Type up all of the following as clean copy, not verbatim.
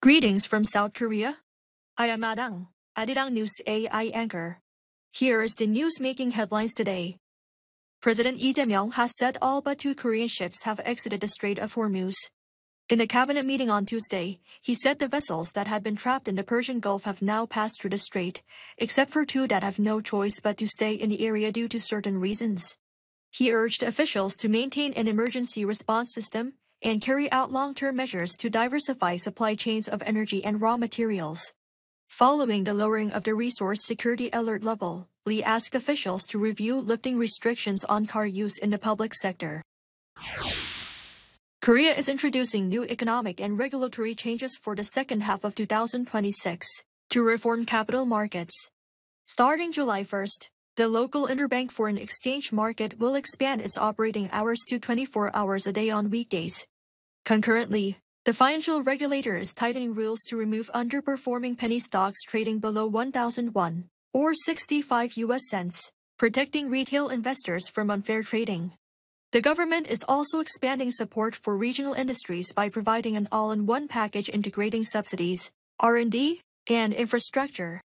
Greetings from South Korea. I am Adang, Arirang News AI anchor. Here is the news-making headlines today. President Lee Jae-myung has said all but 2 Korean ships have exited the Strait of Hormuz. In a cabinet meeting on Tuesday, he said the vessels that had been trapped in the Persian Gulf have now passed through the strait, except for 2 that have no choice but to stay in the area due to certain reasons. He urged officials to maintain an emergency response system and carry out long-term measures to diversify supply chains of energy and raw materials. Following the lowering of the resource security alert level, Lee asked officials to review lifting restrictions on car use in the public sector. Korea is introducing new economic and regulatory changes for the second half of 2026 to reform capital markets. Starting July 1st, the local interbank foreign exchange market will expand its operating hours to 24 hours a day on weekdays. Concurrently, the financial regulator is tightening rules to remove underperforming penny stocks trading below 1,001 or 65 US cents, protecting retail investors from unfair trading. The government is also expanding support for regional industries by providing an all-in-one package integrating subsidies, R&D, and infrastructure.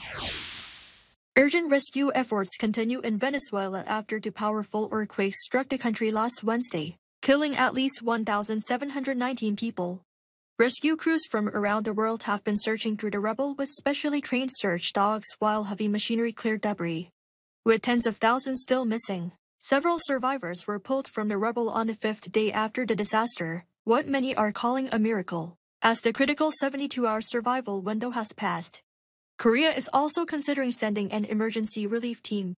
Urgent rescue efforts continue in Venezuela after 2 powerful earthquakes struck the country last Wednesday, killing at least 1,719 people. Rescue crews from around the world have been searching through the rubble with specially trained search dogs while heavy machinery cleared debris. With tens of thousands still missing, several survivors were pulled from the rubble on the 5th day after the disaster, what many are calling a miracle, as the critical 72-hour survival window has passed. Korea is also considering sending an emergency relief team.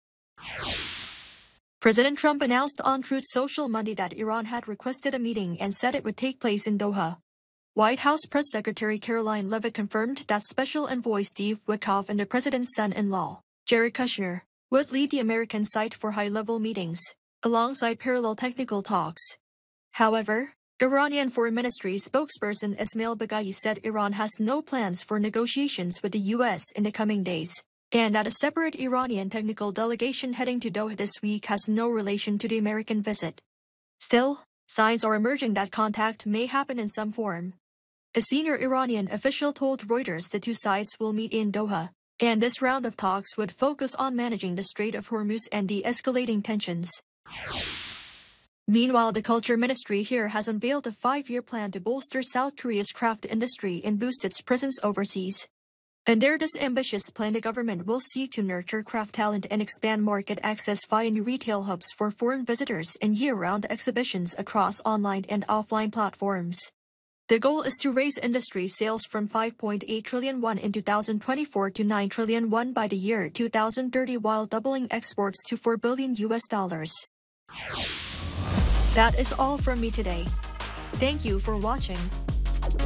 President Trump announced on Truth Social Monday that Iran had requested a meeting and said it would take place in Doha. White House Press Secretary Caroline Leavitt confirmed that Special Envoy Steve Witkoff and the president's son-in-law, Jared Kushner, would lead the American site for high-level meetings, alongside parallel technical talks. However, Iranian Foreign Ministry spokesperson Ismail Baghai said Iran has no plans for negotiations with the U.S. in the coming days, and that a separate Iranian technical delegation heading to Doha this week has no relation to the American visit. Still, signs are emerging that contact may happen in some form. A senior Iranian official told Reuters the 2 sides will meet in Doha, and this round of talks would focus on managing the Strait of Hormuz and de-escalating tensions. Meanwhile, the Culture Ministry here has unveiled a 5-year plan to bolster South Korea's craft industry and boost its presence overseas. Under this ambitious plan, the government will seek to nurture craft talent and expand market access via new retail hubs for foreign visitors and year-round exhibitions across online and offline platforms. The goal is to raise industry sales from 5.8 trillion won in 2024 to 9 trillion won by the year 2030 while doubling exports to $4 billion. That is all from me today. Thank you for watching.